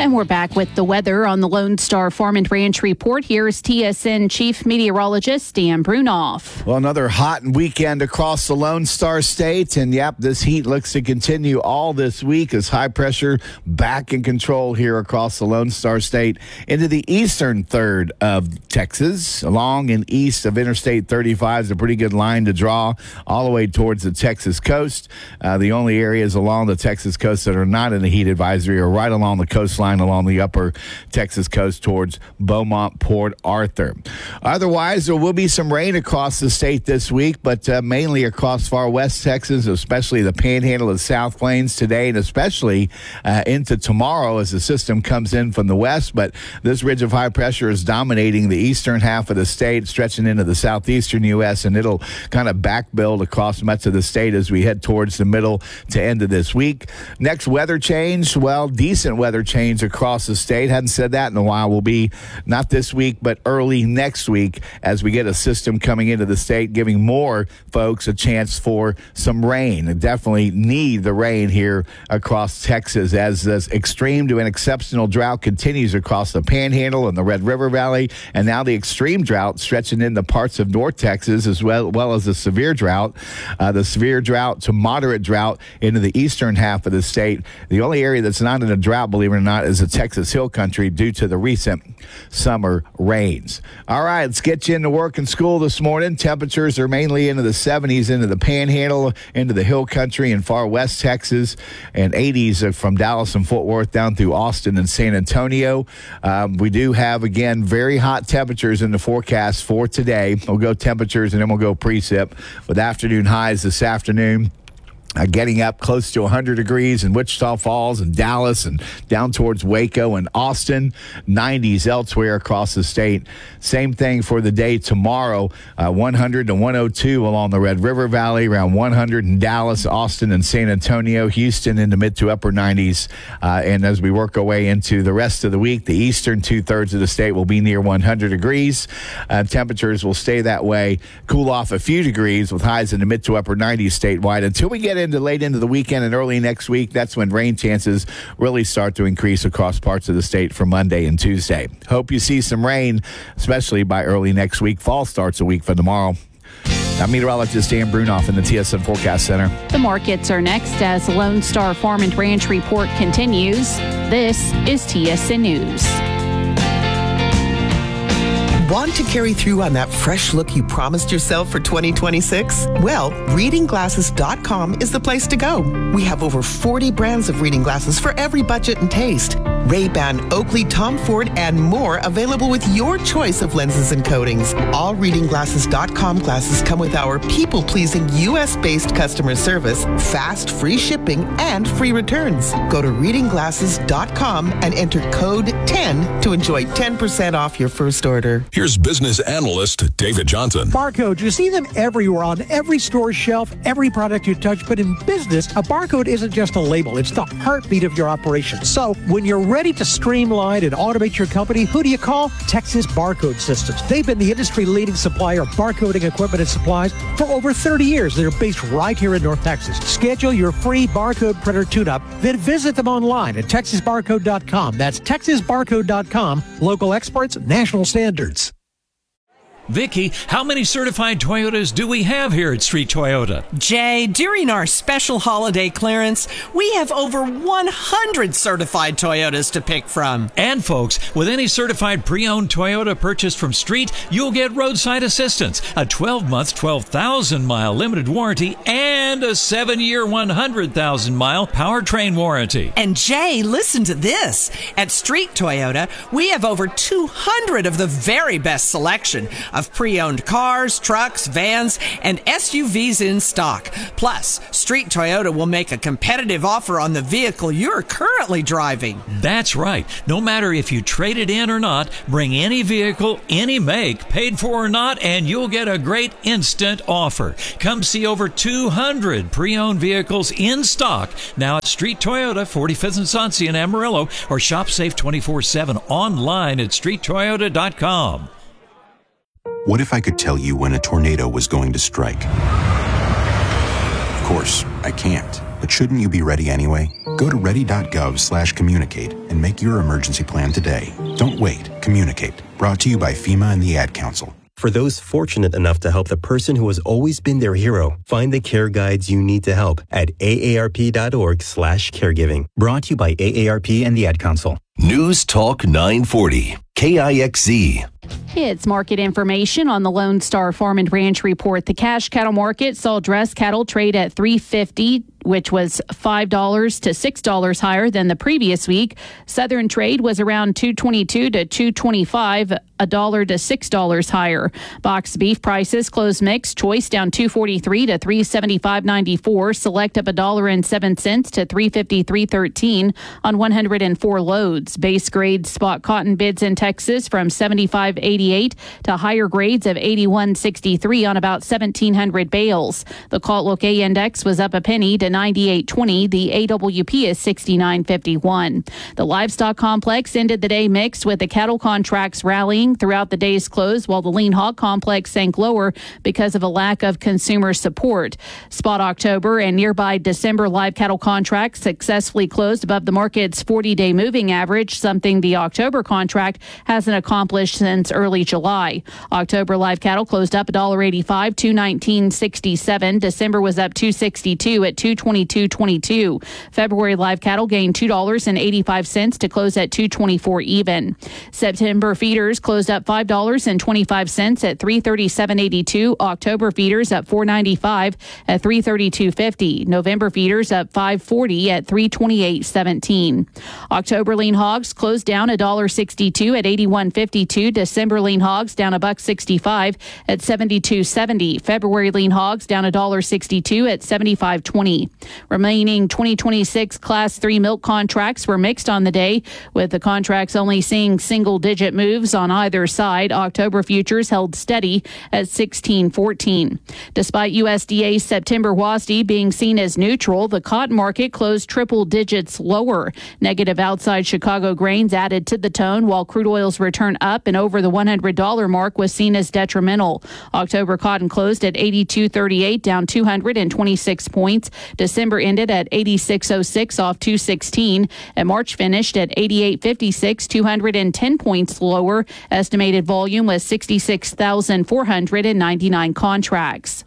And we're back with the weather on the Lone Star Farm and Ranch Report. Here's TSN Chief Meteorologist Dan Brunoff. Well, another hot weekend across the Lone Star State. And, yep, this heat looks to continue all this week as high pressure back in control here across the Lone Star State into the eastern third of Texas. Along and east of Interstate 35 is a pretty good line to draw all the way towards the Texas coast. The only areas along the Texas coast that are not in the heat advisory are right along the coastline along the upper Texas coast towards Beaumont, Port Arthur. Otherwise, there will be some rain across the state this week, but mainly across far west Texas, especially the Panhandle of South Plains today, and especially into tomorrow as the system comes in from the west. But this ridge of high pressure is dominating the eastern half of the state, stretching into the southeastern U.S., and it'll kind of back build across much of the state as we head towards the middle to end of this week. Next weather change, well, decent weather change across the state. Hadn't said that in a while. Will be not this week, but early next week as we get a system coming into the state, giving more folks a chance for some rain. And definitely need the rain here across Texas as this extreme to an exceptional drought continues across the Panhandle and the Red River Valley, and now the extreme drought stretching into parts of North Texas as well as the severe drought to moderate drought into the eastern half of the state. The only area that's not in a drought, believe it or not, is the Texas Hill Country due to the recent summer rains. All right, let's get you into work and school this morning. Temperatures are mainly into the 70s into the Panhandle, into the Hill Country and far west Texas, and 80s from Dallas and Fort Worth down through Austin and San Antonio. We do have, again, very hot temperatures in the forecast for today. We'll go temperatures and then we'll go precip with afternoon highs this afternoon. Getting up close to 100 degrees in Wichita Falls and Dallas and down towards Waco and Austin. 90s elsewhere across the state. Same thing for the day tomorrow. 100 to 102 along the Red River Valley, around 100 in Dallas, Austin, and San Antonio. Houston in the mid to upper 90s. And as we work our way into the rest of the week, the eastern two-thirds of the state will be near 100 degrees. Temperatures will stay that way. Cool off a few degrees with highs in the mid to upper 90s statewide until we get into late into the weekend and early next week. That's when rain chances really start to increase across parts of the state for Monday and Tuesday. Hope you see some rain, especially by early next week. Fall starts a week from tomorrow. I'm meteorologist Dan Brunoff in the TSN Forecast Center. The markets are next as the Lone Star Farm and Ranch Report continues. This is TSN News. Want to carry through on that fresh look you promised yourself for 2026? Well, readingglasses.com is the place to go. We have over 40 brands of reading glasses for every budget and taste. Ray-Ban, Oakley, Tom Ford, and more available with your choice of lenses and coatings. All readingglasses.com glasses come with our people-pleasing U.S.-based customer service, fast, free shipping, and free returns. Go to readingglasses.com and enter code 10 to enjoy 10% off your first order. Here's business analyst David Johnson. Barcode, you see them everywhere on every store shelf, every product you touch. But in business, a barcode isn't just a label. It's the heartbeat of your operation. So when you're ready to streamline and automate your company, who do you call? Texas Barcode Systems. They've been the industry-leading supplier of barcoding equipment and supplies for over 30 years. They're based right here in North Texas. Schedule your free barcode printer tune-up, then visit them online at texasbarcode.com. That's texasbarcode.com. Local experts, national standards. Vicky, how many certified Toyotas do we have here at Street Toyota? Jay, during our special holiday clearance, we have over 100 certified Toyotas to pick from. And folks, with any certified pre-owned Toyota purchased from Street, you'll get roadside assistance, a 12-month, 12,000-mile limited warranty, and a 7-year, 100,000-mile powertrain warranty. And Jay, listen to this. At Street Toyota, we have over 200 of the very best selection of pre-owned cars, trucks, vans, and SUVs in stock. Plus, Street Toyota will make a competitive offer on the vehicle you're currently driving. That's right. No matter if you trade it in or not, bring any vehicle, any make, paid for or not, and you'll get a great instant offer. Come see over 200 pre-owned vehicles in stock now at Street Toyota, 45th and Sonsia in Amarillo, or shop safe 24/7 online at streettoyota.com. What if I could tell you when a tornado was going to strike? Of course, I can't. But shouldn't you be ready anyway? Go to ready.gov/communicate and make your emergency plan today. Don't wait. Communicate. Brought to you by FEMA and the Ad Council. For those fortunate enough to help the person who has always been their hero, find the care guides you need to help at aarp.org/caregiving. Brought to you by AARP and the Ad Council. News Talk 940, KIXZ. It's market information on the Lone Star Farm and Ranch Report. The cash cattle market saw dress cattle trade at $350, which was $5 to $6 higher than the previous week. Southern trade was around $222 to $225, $1 to $6 higher. Box beef prices closed mixed. Choice down $243 to $375.94. Select up $1.07 to $353.13 on 104 loads. Base grade spot cotton bids in Texas from $75.88 to higher grades of $81.63 on about 1,700 bales. The Caltlook A index was up a penny to 98.20. The AWP is 69.51. The livestock complex ended the day mixed, with the cattle contracts rallying throughout the day's close, while the lean hog complex sank lower because of a lack of consumer support. Spot October and nearby December live cattle contracts successfully closed above the market's 40-day moving average, something the October contract hasn't accomplished since early July. October live cattle closed up $1.85, $219.67. December was up $2.62 at $222.22. February live cattle gained $2.85 to close at $2.24 even. September feeders closed up $5.25 at $337.82. October feeders up $4.95 at $332.50. November feeders up $5.40 at $328.17. October lean hogs closed down $1.62 at $81.52. December lean hogs down $1.65 at $72.70. February lean hogs down $1.62 at $75.20. Remaining 2026 Class 3 milk contracts were mixed on the day, with the contracts only seeing single-digit moves on either side. October futures held steady at $16.14. Despite USDA's September WASDE being seen as neutral, the cotton market closed triple digits lower. Negative outside Chicago grains added to the tone, while crude oil's return up and over the $100 mark was seen as detrimental. October cotton closed at $82.38, down 226 points. December ended at $86.06, off 216, and March finished at $88.56, 210 points lower. Estimated volume was 66,499 contracts.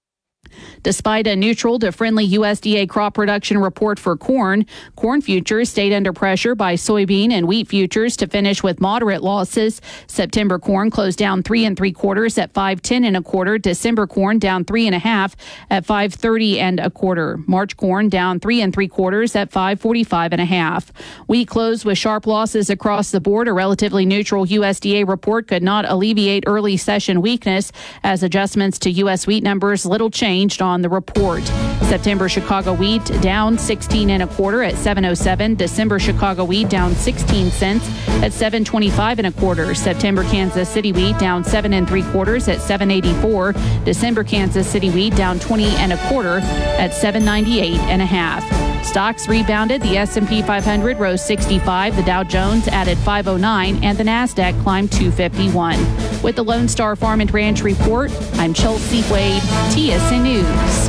Despite a neutral to friendly USDA crop production report for corn futures stayed under pressure by soybean and wheat futures to finish with moderate losses. September corn closed down 3 3/4 at $5.10 1/4. December corn down 3 1/2 at $5.30 1/4. March corn down 3 3/4 at $5.45 1/2. Wheat closed with sharp losses across the board. A relatively neutral USDA report could not alleviate early session weakness, as adjustments to U.S. wheat numbers little changed on the report. September Chicago wheat down 16 1/4 at $7.07. December Chicago wheat down 16 cents at $7.25 1/4. September Kansas City wheat down 7 3/4 at $7.84. December Kansas City wheat down 20 1/4 at $7.98 1/2. Stocks rebounded. The S&P 500 rose 65. The Dow Jones added 509, and the Nasdaq climbed 251. With the Lone Star Farm and Ranch Report, I'm Chelsea Wade, TSN News.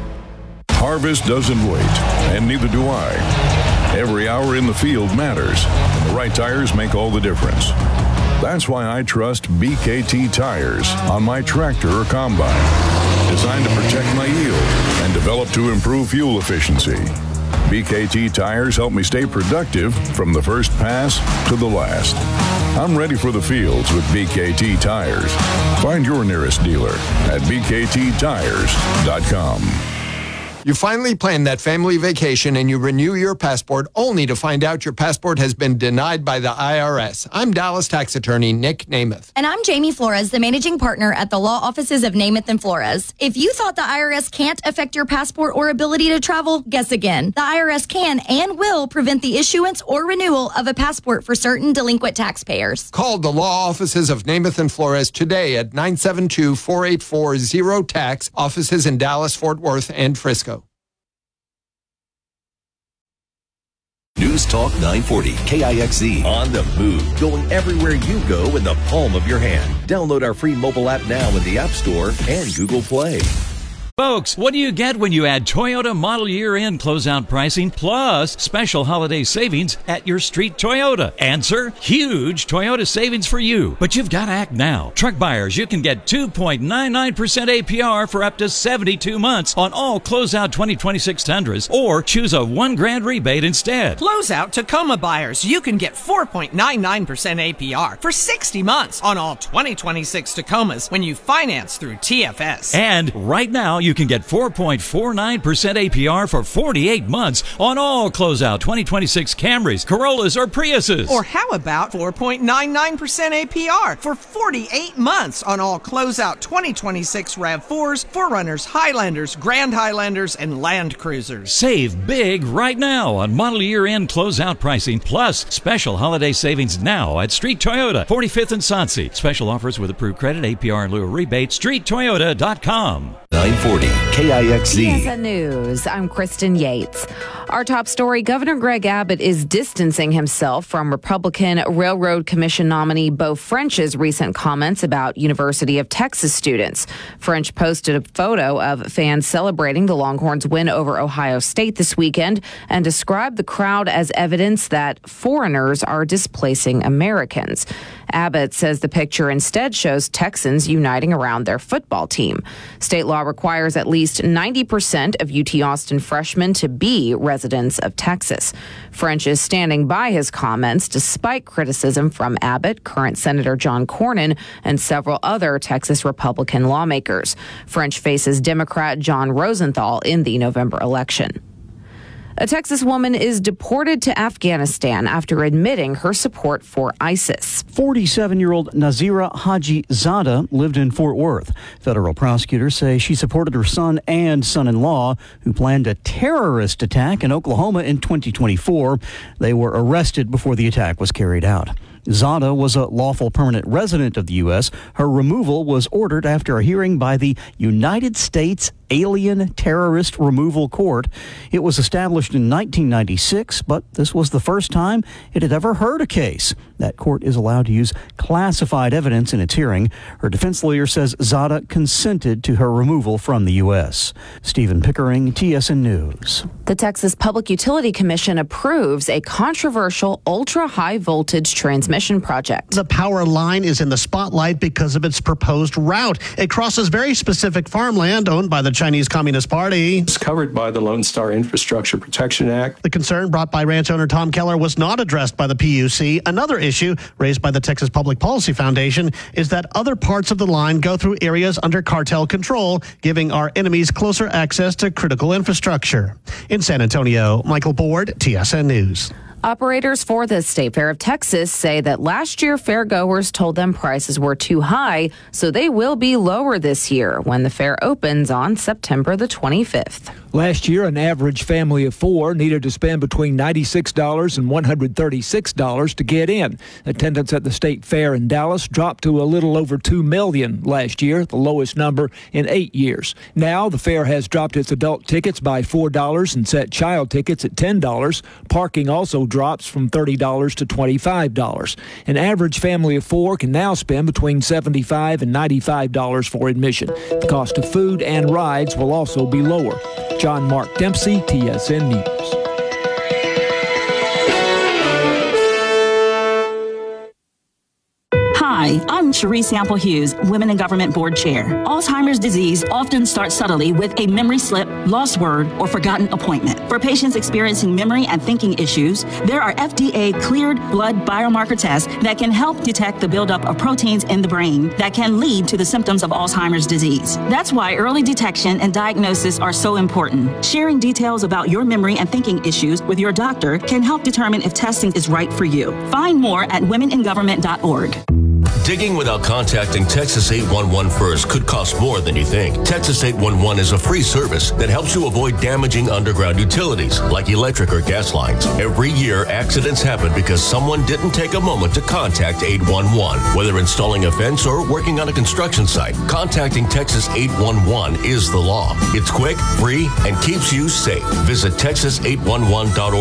Harvest doesn't wait, and neither do I. Every hour in the field matters, and the right tires make all the difference. That's why I trust BKT tires on my tractor or combine. Designed to protect my yield and developed to improve fuel efficiency. BKT tires help me stay productive from the first pass to the last. I'm ready for the fields with BKT tires. Find your nearest dealer at bkttires.com. You finally plan that family vacation and you renew your passport only to find out your passport has been denied by the IRS. I'm Dallas tax attorney Nick Namath. And I'm Jamie Flores, the managing partner at the law offices of Namath and Flores. If you thought the IRS can't affect your passport or ability to travel, guess again. The IRS can and will prevent the issuance or renewal of a passport for certain delinquent taxpayers. Call the law offices of Namath and Flores today at 972-484-0TAX, offices in Dallas, Fort Worth, and Frisco. News Talk 940, KIXZ. On the move, going everywhere you go in the palm of your hand. Download our free mobile app now in the App Store and Google Play. Folks, what do you get when you add Toyota model year-end closeout pricing plus special holiday savings at your street Toyota? Answer, huge Toyota savings for you. But you've got to act now. Truck buyers, you can get 2.99% APR for up to 72 months on all closeout 2026 Tundras, or choose a $1,000 rebate instead. Closeout Tacoma buyers, you can get 4.99% APR for 60 months on all 2026 Tacomas when you finance through TFS. And right now, you can get 4.49% APR for 48 months on all closeout 2026 Camrys, Corollas, or Priuses. Or how about 4.99% APR for 48 months on all closeout 2026 RAV4s, 4Runners, Highlanders, Grand Highlanders, and Land Cruisers. Save big right now on model year-end closeout pricing plus special holiday savings now at Street Toyota, 45th and Sonse. Special offers with approved credit, APR in lieu of rebate, streettoyota.com. 940 KIXZ. TSN News. I'm Kristen Yates. Our top story, Governor Greg Abbott is distancing himself from Republican Railroad Commission nominee Beau French's recent comments about University of Texas students. French posted a photo of fans celebrating the Longhorns' win over Ohio State this weekend and described the crowd as evidence that foreigners are displacing Americans. Abbott says the picture instead shows Texans uniting around their football team. State law requires at least 90% of UT Austin freshmen to be residents of Texas. French is standing by his comments despite criticism from Abbott, current Senator John Cornyn, and several other Texas Republican lawmakers. French faces Democrat John Rosenthal in the November election. A Texas woman is deported to Afghanistan after admitting her support for ISIS. 47-year-old Nazira Haji Zada lived in Fort Worth. Federal prosecutors say she supported her son and son-in-law who planned a terrorist attack in Oklahoma in 2024. They were arrested before the attack was carried out. Zada was a lawful permanent resident of the U.S. Her removal was ordered after a hearing by the United States Alien Terrorist Removal Court. It was established in 1996, but this was the first time it had ever heard a case. That court is allowed to use classified evidence in its hearing. Her defense lawyer says Zada consented to her removal from the U.S. Stephen Pickering, TSN News. The Texas Public Utility Commission approves a controversial ultra-high voltage transmission project. The power line is in the spotlight because of its proposed route. It crosses very specific farmland owned by the Chinese Communist Party. It's covered by the Lone Star Infrastructure Protection Act. The concern brought by ranch owner Tom Keller was not addressed by the PUC. Another issue raised by the Texas Public Policy Foundation is that other parts of the line go through areas under cartel control, giving our enemies closer access to critical infrastructure. In San Antonio, Michael Board, TSN News. Operators for the State Fair of Texas say that last year fairgoers told them prices were too high, so they will be lower this year when the fair opens on September the 25th. Last year, an average family of four needed to spend between $96 and $136 to get in. Attendance at the State Fair in Dallas dropped to a little over 2 million last year, the lowest number in 8 years. Now, the fair has dropped its adult tickets by $4 and set child tickets at $10. Parking also drops from $30 to $25. An average family of four can now spend between $75 and $95 for admission. The cost of food and rides will also be lower. John Mark Dempsey, TSN News. Hi, I'm Cherie Sample Hughes, Women in Government Board Chair. Alzheimer's disease often starts subtly with a memory slip, lost word, or forgotten appointment. For patients experiencing memory and thinking issues, there are FDA-cleared blood biomarker tests that can help detect the buildup of proteins in the brain that can lead to the symptoms of Alzheimer's disease. That's why early detection and diagnosis are so important. Sharing details about your memory and thinking issues with your doctor can help determine if testing is right for you. Find more at womeningovernment.org. Digging without contacting Texas 811 first could cost more than you think. Texas 811 is a free service that helps you avoid damaging underground utilities like electric or gas lines. Every year, accidents happen because someone didn't take a moment to contact 811. Whether installing a fence or working on a construction site, contacting Texas 811 is the law. It's quick, free, and keeps you safe. Visit texas811.org